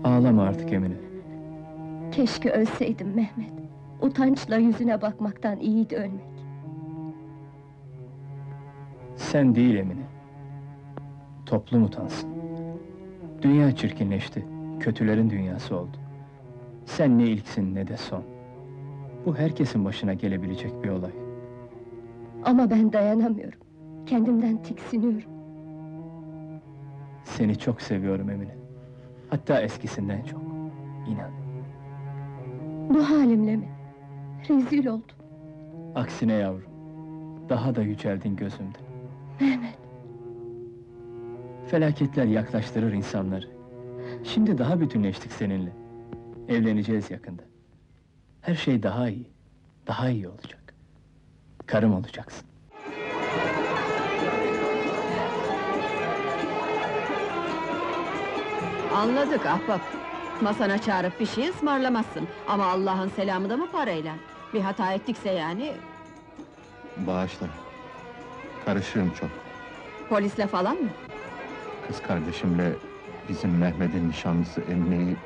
Ağlama artık Emine. Keşke ölseydim Mehmet. Utançla yüzüne bakmaktan iyiydi ölmek. Sen değil Emine. Toplum utansın. Dünya çirkinleşti, kötülerin dünyası oldu. Sen ne ilksin ne de son. Bu herkesin başına gelebilecek bir olay. Ama ben dayanamıyorum. Kendimden tiksiniyorum. Seni çok seviyorum Emine. Hatta eskisinden çok. İnan. Bu halimle mi? Rezil oldum. Aksine yavrum. Daha da yüceldin gözümde. Mehmet, Felaketler yaklaştırır insanları. Şimdi daha bütünleştik seninle. Evleneceğiz yakında. Her şey daha iyi. Daha iyi olacak. Karım olacaksın. Anladık ahbap. Masana çağırıp bir şey ısmarlamazsın. Ama Allah'ın selamı da mı parayla? Bir hata ettikse yani... Bağışla. Karışığım çok. Polisle falan mı? Kız kardeşimle bizim Mehmet'in nişanlısı Emine'yi...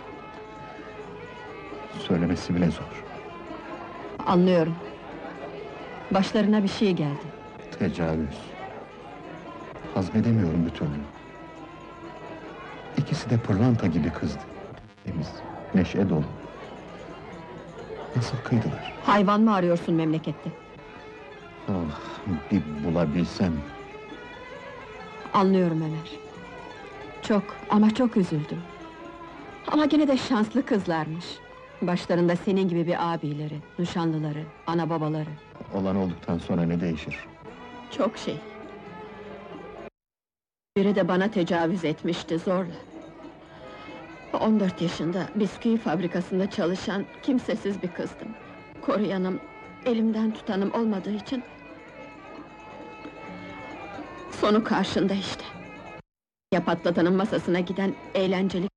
söylemesi bile zor. Anlıyorum. Başlarına bir şey geldi. Tecavüz. Hazmedemiyorum bir türlü. İkisi de pırlanta gibi kızdı. Temiz, neşe dolu. Nasıl kıydılar? Hayvan mı arıyorsun memlekette? Ah, bir bulabilsem. Anlıyorum Ömer. Çok ama çok üzüldüm. Ama gene de şanslı kızlarmış. Başlarında senin gibi bir abileri, nişanlıları, ana babaları. Olan olduktan sonra ne değişir? Çok şey. Biri de bana tecavüz etmişti zorla. 14 yaşında bisküvi fabrikasında çalışan kimsesiz bir kızdım. Koruyanım, elimden tutanım olmadığı için... Sonu karşında işte. Ya patlatanın masasına giden eğlenceli